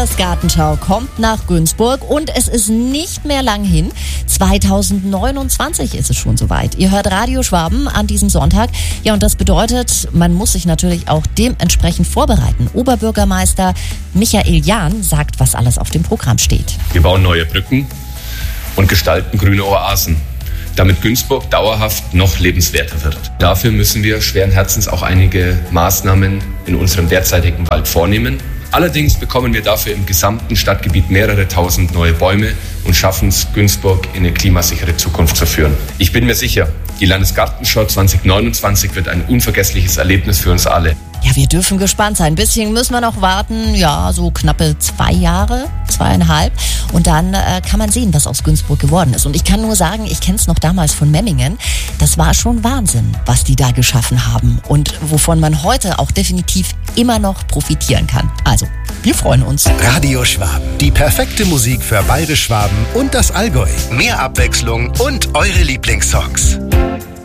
Das Gartenschau kommt nach Günzburg und es ist nicht mehr lang hin. 2029 ist es schon soweit. Ihr hört Radio Schwaben an diesem Sonntag. Ja, und das bedeutet, man muss sich natürlich auch dementsprechend vorbereiten. Oberbürgermeister Michael Jahn sagt, was alles auf dem Programm steht. Wir bauen neue Brücken und gestalten grüne Oasen, damit Günzburg dauerhaft noch lebenswerter wird. Dafür müssen wir schweren Herzens auch einige Maßnahmen in unserem derzeitigen Wald vornehmen. Allerdings bekommen wir dafür im gesamten Stadtgebiet mehrere tausend neue Bäume und schaffen es, Günzburg in eine klimasichere Zukunft zu führen. Ich bin mir sicher, die Landesgartenschau 2029 wird ein unvergessliches Erlebnis für uns alle. Ja, wir dürfen gespannt sein. Ein bisschen müssen wir noch warten. Ja, so knappe 2 Jahre, 2,5. Und dann kann man sehen, was aus Günzburg geworden ist. Und ich kann nur sagen, ich kenne es noch damals von Memmingen. Das war schon Wahnsinn, was die da geschaffen haben. Und wovon man heute auch definitiv immer noch profitieren kann. Also, wir freuen uns. Radio Schwaben. Die perfekte Musik für Bayerisch Schwaben und das Allgäu. Mehr Abwechslung und eure Lieblingssongs.